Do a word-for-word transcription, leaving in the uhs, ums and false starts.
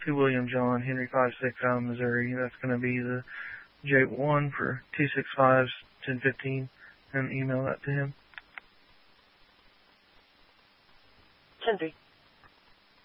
to William John, Henry five six, Allen, Missouri. That's going to be the J one for two six five, ten fifteen, and email that to him. ten three.